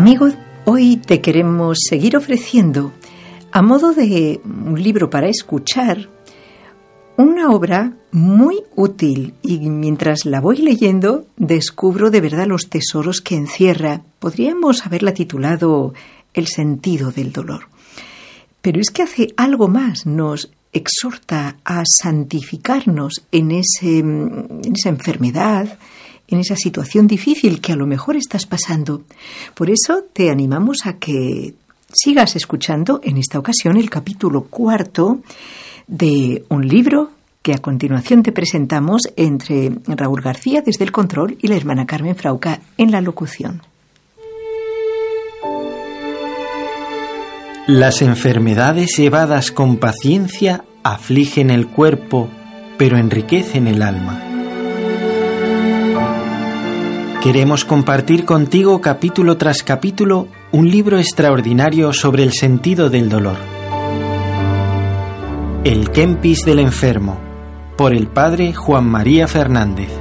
Amigo, hoy te queremos seguir ofreciendo, a modo de un libro para escuchar, una obra muy útil, y mientras la voy leyendo descubro de verdad los tesoros que encierra. Podríamos haberla titulado El sentido del dolor. Pero es que hace algo más, nos exhorta a santificarnos en esa enfermedad, en esa situación difícil que a lo mejor estás pasando. Por eso te animamos a que sigas escuchando en esta ocasión el capítulo 4 de un libro que a continuación te presentamos entre Raúl García desde el control y la hermana Carmen Frauca en la locución. Las enfermedades llevadas con paciencia afligen el cuerpo, pero enriquecen el alma. Queremos compartir contigo capítulo tras capítulo un libro extraordinario sobre el sentido del dolor. El Kempis del enfermo, por el padre Juan María Fernández.